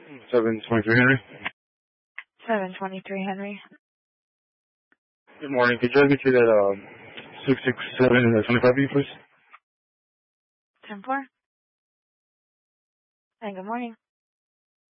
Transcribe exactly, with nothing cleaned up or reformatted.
seven twenty-three Henry. seven twenty-three Henry. Good morning. Could you drive me to that um, six six seven and twenty-five B, please? ten four. And good morning.